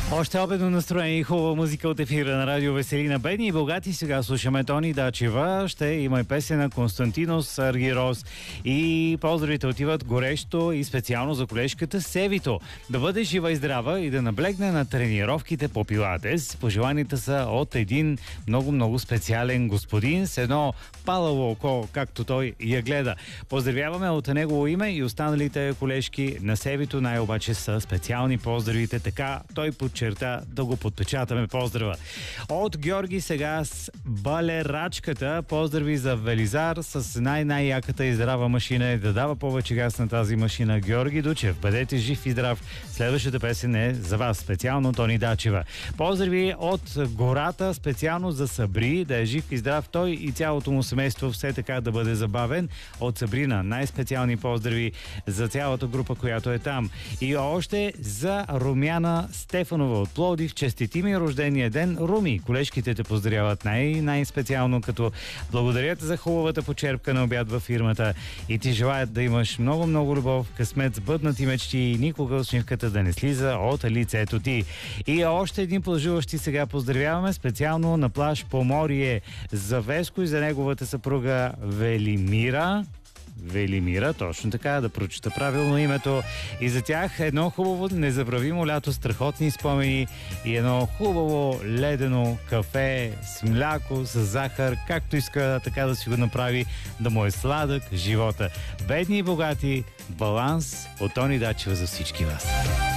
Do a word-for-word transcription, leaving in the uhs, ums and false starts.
Още обедно настроение и хубава музика от ефира на радио Веселина. Бедни и богати. Сега слушаме Тони Дачева. Ще има и песен на Константинос Аргирос. И поздравите отиват горещо и специално за колежката Севито. Да бъде жива и здрава и да наблегне на тренировките по пилатес. Пожеланията са от един много-много специален господин с едно палаво око, както той я гледа. Поздравяваме от негово име и останалите колежки на Севито. Най-обаче са специални поздравите. Така той подчерта да го подпечатаме. Поздрава! От Георги сега с балерачката. Поздрави за Велизар с най-най-яката и здрава машина и да дава повече газ на тази машина. Георги Дучев, бъдете жив и здрав. Следващата песен е за вас, специално Тони Дачева. Поздрави от гората, специално за Сабри, да е жив и здрав той и цялото му семейство, все така да бъде забавен. От Сабрина най-специални поздрави за цялата група, която е там. И още за Румяна Стефанова от Пловдив. Честити ми рождения ден, Руми. Колежките те поздравяват най- най-специално, като благодарят за хубавата почерпка на обяд във фирмата и ти желаят да имаш много-много любов, късмет, сбъднати мечти и никога усмивката да не слиза от лицето ти. И още един плажуващи сега поздравяваме специално на плаж Поморие за Веско и за неговата съпруга Велимира. Велимира, точно така, да прочета правилно името. И за тях едно хубаво, незабравимо лято, страхотни спомени и едно хубаво ледено кафе с мляко, с захар, както иска така да си го направи, да му е сладък живота. Бедни и богати, баланс от Тони Дачева за всички вас.